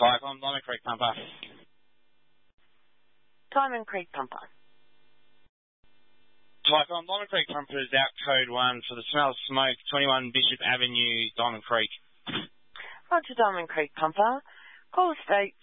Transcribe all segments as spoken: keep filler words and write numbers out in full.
Cyclone, Diamond Creek Pumper. Diamond Creek Pumper. Cyclone, Diamond Creek Pumper is out code one for the smell of smoke, twenty-one Bishop Avenue, Diamond Creek. Roger, Diamond Creek Pumper. Call states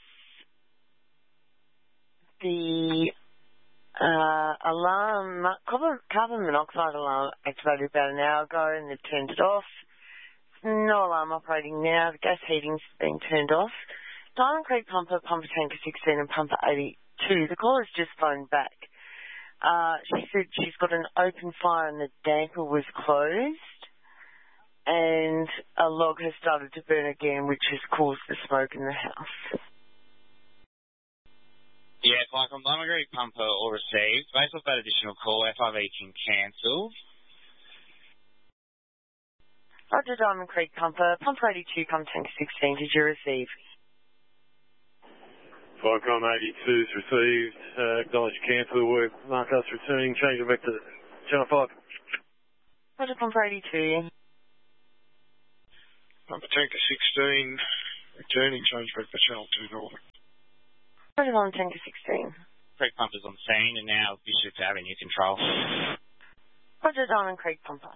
the uh, alarm, carbon, carbon monoxide alarm activated about an hour ago and they've turned it off. No alarm operating now. The gas heating's been turned off. Diamond Creek Pumper, Pumper Tanker sixteen and Pumper eighty-two. The caller's just phoned back. Uh, she said she's got an open fire and the damper was closed and a log has started to burn again, which has caused the smoke in the house. Yeah, like on Diamond Creek Pumper or received. Based off that additional call, F I V can cancel. Roger, Diamond Creek Pumper, Pumper eighty-two, Pumper Tanker sixteen, did you receive? Cyclone eighty-two is received. Uh, acknowledge cancel the work. Mark us returning. Change it back to Channel five. Roger, Pumper eighty-two. Pumper Tanker sixteen, returning. Change back to Channel two Northern. Roger, Pumper Tanker sixteen. Creek Pumper's on scene and now Bishop Avenue control. Roger, Diamond Creek Pumper.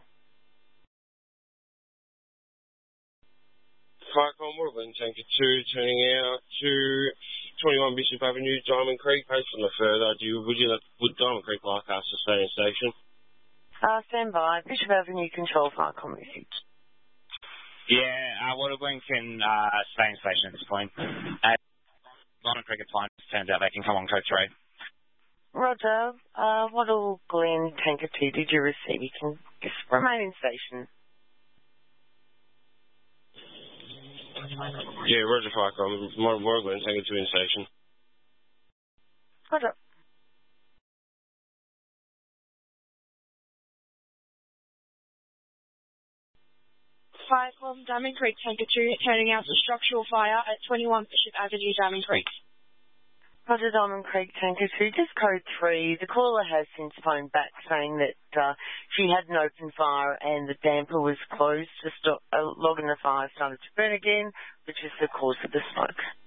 Cyclone, Woodland Tanker two, turning out to twenty-one Bishop Avenue, Diamond Creek. Based on the further, do you, would you would Diamond Creek like us to stay in station? Uh, stand by. Bishop Avenue control fire com message. Yeah, uh, Waterglen can uh, stay in station at this point. Uh, Diamond Creek appliance turns out they can come on code three. Roger. Uh, Wattle Glen Tanker two, did you receive? You can just remain in station. Yeah, Roger Cyclone, Waterglen Tanker two in station. Roger. Cyclone, Diamond Creek Tanker two, turning out to structural fire at twenty-one Bishop Avenue, Diamond Creek. Roger, Diamond Creek Tanker two, just code three. The caller has since phoned back saying that uh, she had an open fire and the damper was closed to stop, uh, log in the fire started to burn again, which is the cause of the smoke.